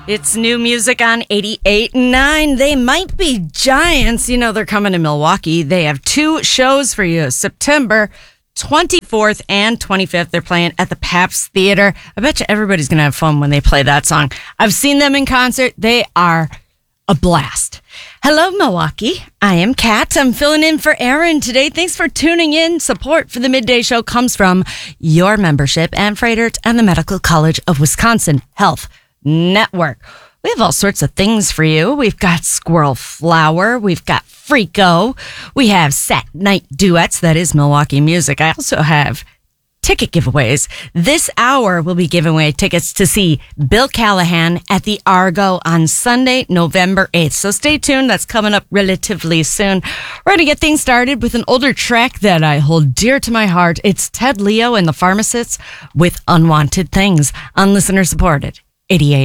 It's new music on 88.9. They might be giants. You know, they're coming to Milwaukee. They have two shows for you. September 24th and 25th. They're playing at the Pabst Theater. I bet you everybody's going to have fun when they play that song. I've seen them in concert. They are a blast. Hello, Milwaukee. I am Kat. I'm filling in for Aaron today. Thanks for tuning in. Support for the Midday Show comes from your membership and Freighter's and the Medical College of Wisconsin Health Network. We have all sorts of things for you. We've got Squirrel Flower. We've got Freako. We have Sat Night Duets. That is Milwaukee music. I also have ticket giveaways. This hour we'll be giving away tickets to see Bill Callahan at the Argo on Sunday, November 8th. So stay tuned. That's coming up relatively soon. We're going to get things started with an older track that I hold dear to my heart. It's Ted Leo and the Pharmacists with Unwanted Things on listener supported 88.